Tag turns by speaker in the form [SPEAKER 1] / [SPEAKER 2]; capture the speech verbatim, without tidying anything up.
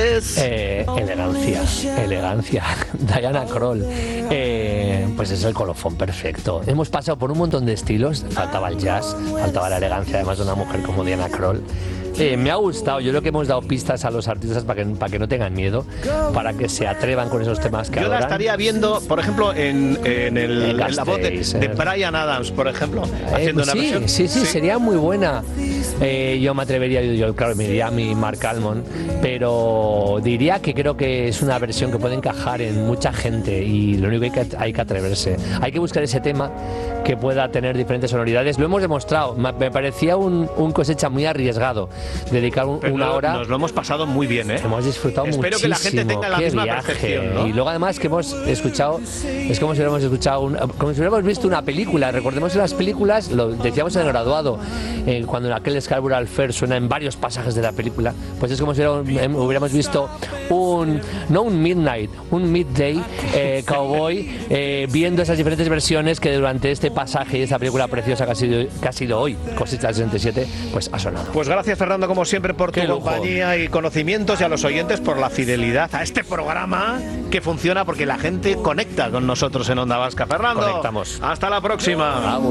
[SPEAKER 1] es...
[SPEAKER 2] Eh, elegancia, elegancia. Diana Krall. Eh, pues es el colofón perfecto. Hemos pasado por un montón de estilos. Faltaba el jazz, faltaba la elegancia, además de una mujer como Diana Krall. Eh, me ha gustado, yo creo que hemos dado pistas a los artistas para que, para que no tengan miedo, para que se atrevan con esos temas que
[SPEAKER 1] Yo
[SPEAKER 2] adoran.
[SPEAKER 1] la estaría viendo, por ejemplo, en, en, el,
[SPEAKER 2] En
[SPEAKER 1] en la voz de,
[SPEAKER 2] Gasteiz,
[SPEAKER 1] de
[SPEAKER 2] eh.
[SPEAKER 1] Bryan Adams, por ejemplo,
[SPEAKER 2] Eh,
[SPEAKER 1] haciendo
[SPEAKER 2] pues
[SPEAKER 1] una
[SPEAKER 2] sí,
[SPEAKER 1] versión.
[SPEAKER 2] sí, sí, sería muy buena. Eh, yo me atrevería, yo, yo claro, me diría a mi Mark Almond, pero diría que creo que es una versión que puede encajar en mucha gente y lo único que hay que, hay que atreverse. Hay que buscar ese tema que pueda tener diferentes sonoridades. Lo hemos demostrado. Me parecía un, un cosecha muy arriesgado dedicar un,
[SPEAKER 1] Pero
[SPEAKER 2] una
[SPEAKER 1] no,
[SPEAKER 2] hora.
[SPEAKER 1] Nos lo hemos pasado muy bien, ¿eh?
[SPEAKER 2] Hemos disfrutado
[SPEAKER 1] Espero
[SPEAKER 2] muchísimo.
[SPEAKER 1] que la gente tenga la
[SPEAKER 2] Qué
[SPEAKER 1] misma
[SPEAKER 2] viaje.
[SPEAKER 1] percepción, ¿no?
[SPEAKER 2] Y luego además que hemos escuchado, es como si hubiéramos escuchado, un, como si hubiéramos visto una película. Recordemos que las películas, lo decíamos en el graduado, eh, cuando en aquel Scarborough Fair suena en varios pasajes de la película, pues es como si hubiéramos, hubiéramos visto un, no un midnight, un midday eh, cowboy, eh, viendo esas diferentes versiones que durante este pasaje y esa película preciosa que ha sido, que ha sido hoy, Cosecha del sesenta y siete, pues ha sonado.
[SPEAKER 1] Pues gracias, Fernando, como siempre, por tu
[SPEAKER 2] Qué lujo.
[SPEAKER 1] compañía y conocimientos, y a los oyentes por la fidelidad a este programa que funciona porque la gente conecta con nosotros en Onda Vasca. Fernando,
[SPEAKER 2] Conectamos.
[SPEAKER 1] hasta la próxima.
[SPEAKER 2] Bravo.